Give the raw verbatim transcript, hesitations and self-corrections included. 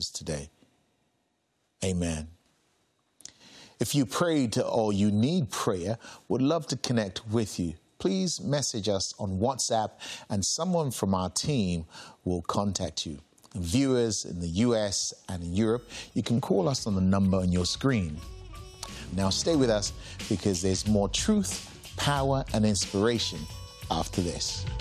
today. Amen. If you prayed or you need prayer, would love to connect with you. Please message us on WhatsApp and someone from our team will contact you. Viewers in the U S and in Europe, you can call us on the number on your screen. Now stay with us because there's more truth, power and inspiration after this.